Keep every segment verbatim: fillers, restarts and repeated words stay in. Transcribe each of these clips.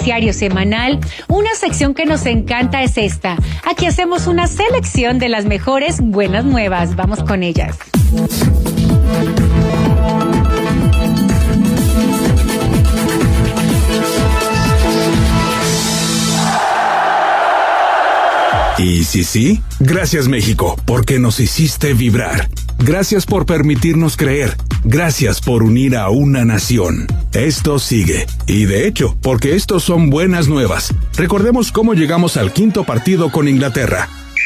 noticiario semanal, una sección que nos encanta es esta. Aquí hacemos una selección de las mejores buenas nuevas. Vamos con ellas. Y sí, sí, gracias México, porque nos hiciste vibrar. Gracias por permitirnos creer. Gracias por unir a una nación. Esto sigue. Y de hecho, porque estos son buenas nuevas. Recordemos cómo llegamos al quinto partido con Inglaterra.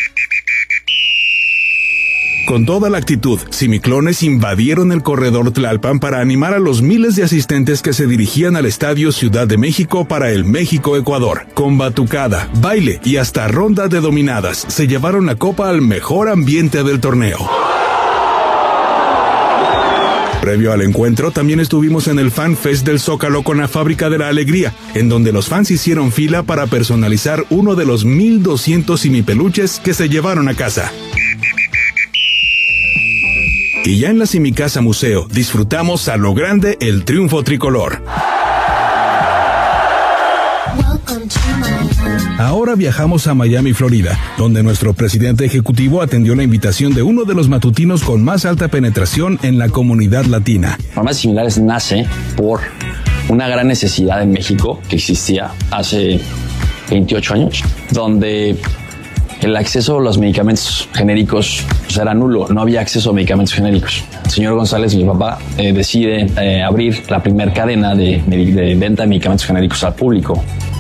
Con toda la actitud, simiclones invadieron el corredor Tlalpan para animar a los miles de asistentes que se dirigían al Estadio Ciudad de México para el México-Ecuador. Con batucada, baile y hasta ronda de dominadas, se llevaron la copa al mejor ambiente del torneo. Previo al encuentro, también estuvimos en el Fan Fest del Zócalo con la Fábrica de la Alegría, en donde los fans hicieron fila para personalizar uno de los mil doscientos simipeluches que se llevaron a casa. Y ya en la Simicasa Museo disfrutamos a lo grande el triunfo tricolor. Ahora viajamos a Miami, Florida, donde nuestro presidente ejecutivo atendió la invitación de uno de los matutinos con más alta penetración en la comunidad latina. Farmacias Similares nace por una gran necesidad en México que existía hace veintiocho años, donde el acceso a los medicamentos genéricos pues, era nulo, no había acceso a medicamentos genéricos. El señor González, mi papá, eh, decide eh, abrir la primera cadena de, de venta de medicamentos genéricos al público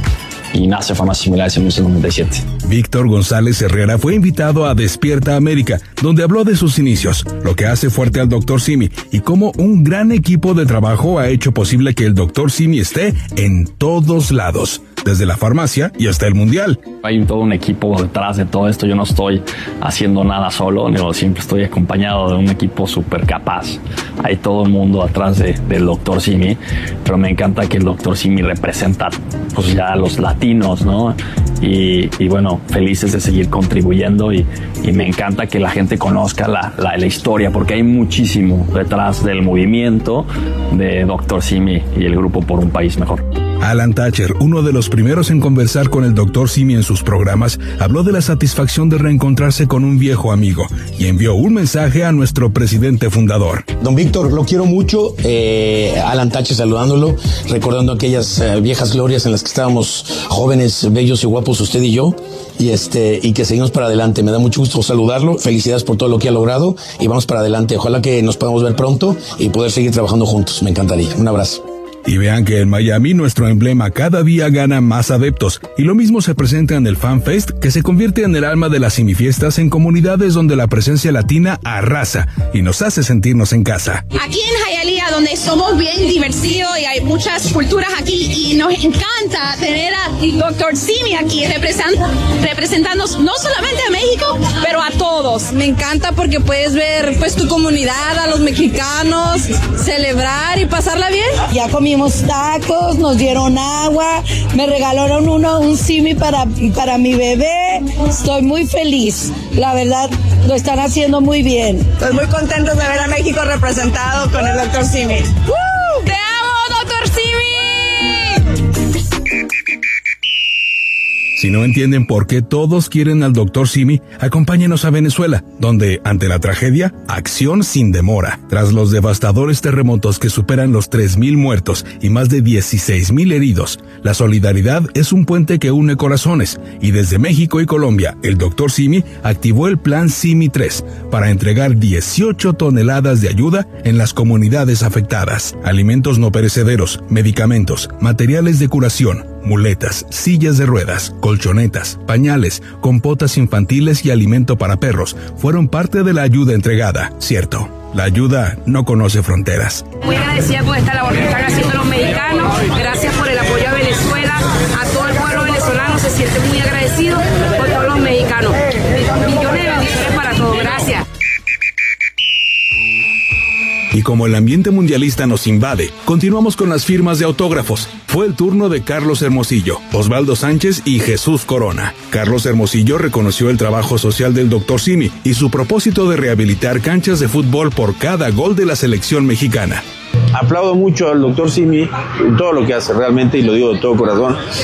y nace Farmacias Similares en mil novecientos noventa y siete. Víctor González Herrera fue invitado a Despierta América, donde habló de sus inicios, lo que hace fuerte al doctor Simi y cómo un gran equipo de trabajo ha hecho posible que el doctor Simi esté en todos lados, desde la farmacia y hasta el mundial. Hay todo un equipo detrás de todo esto, yo no estoy haciendo nada solo, yo siempre estoy acompañado de un equipo súper capaz. Hay todo el mundo atrás de, del doctor Simi, pero me encanta que el doctor Simi representa pues ya a los latinos, ¿no? Y, y bueno, felices de seguir contribuyendo y, y me encanta que la gente conozca la, la, la historia, porque hay muchísimo detrás del movimiento de doctor Simi y el grupo Por un País Mejor. Alan Thatcher, uno de los primeros en conversar con el doctor Simi en sus programas, habló de la satisfacción de reencontrarse con un viejo amigo y envió un mensaje a nuestro presidente fundador. Don Víctor, lo quiero mucho. Eh, Alan Thatcher saludándolo, recordando aquellas eh, viejas glorias en las que estábamos jóvenes, bellos y guapos usted y yo, y este y que seguimos para adelante. Me da mucho gusto saludarlo. Felicidades por todo lo que ha logrado y vamos para adelante. Ojalá que nos podamos ver pronto y poder seguir trabajando juntos. Me encantaría. Un abrazo. Y vean que en Miami nuestro emblema cada día gana más adeptos, y lo mismo se presenta en el Fan Fest, que se convierte en el alma de las simifiestas en comunidades donde la presencia latina arrasa y nos hace sentirnos en casa. Aquí en Hialeah, donde somos bien divertidos y hay muchas culturas aquí, y nos encanta tener a doctor Simi aquí representando, representándonos no solamente a México, pero a todos. Me encanta porque puedes ver pues tu comunidad, a los mexicanos, celebrar y pasarla bien. Ya comí tacos, nos dieron agua, me regalaron uno, un Simi para, para mi bebé. Estoy muy feliz, la verdad lo están haciendo muy bien. Estoy muy contento de ver a México representado con el doctor Simi. ¡Uh! ¡Te amo, doctor Simi! Si no entienden por qué todos quieren al doctor Simi, acompáñenos a Venezuela, donde, ante la tragedia, acción sin demora. Tras los devastadores terremotos que superan los tres mil muertos y más de dieciséis mil heridos, la solidaridad es un puente que une corazones, y desde México y Colombia, el doctor Simi activó el Plan Simi tres para entregar dieciocho toneladas de ayuda en las comunidades afectadas. Alimentos no perecederos, medicamentos, materiales de curación, muletas, sillas de ruedas, colchonetas, pañales, compotas infantiles y alimento para perros fueron parte de la ayuda entregada. Cierto, la ayuda no conoce fronteras. Muy agradecida por esta labor que están haciendo los mexicanos. Gracias por el apoyo a Venezuela. A todo el pueblo venezolano se siente muy agradecido por todos los mexicanos. Millones de bendiciones para todos. Gracias. Y como el ambiente mundialista nos invade, continuamos con las firmas de autógrafos. Fue el turno de Carlos Hermosillo, Osvaldo Sánchez y Jesús Corona. Carlos Hermosillo reconoció el trabajo social del doctor Simi y su propósito de rehabilitar canchas de fútbol por cada gol de la selección mexicana. Aplaudo mucho al doctor Simi en todo lo que hace realmente, y lo digo de todo corazón.